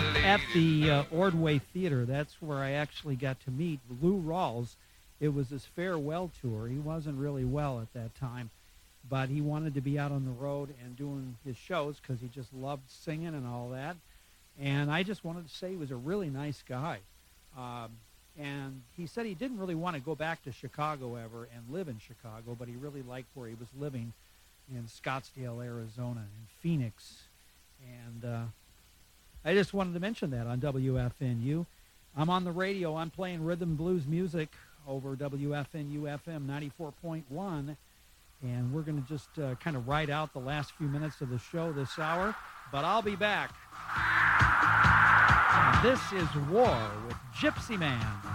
at the Ordway Theater. That's where I actually got to meet Lou Rawls. It was his farewell tour. He wasn't really well at that time, but he wanted to be out on the road and doing his shows because he just loved singing and all that. And I just wanted to say he was a really nice guy. And he said he didn't really want to go back to Chicago ever and live in Chicago, but he really liked where he was living in Scottsdale, Arizona, and Phoenix. And I just wanted to mention that on WFNU. I'm on the radio. I'm playing rhythm and blues music over WFNU FM 94.1. And we're going to just kind of ride out the last few minutes of the show this hour. But I'll be back. And this is War with Gypsy Man.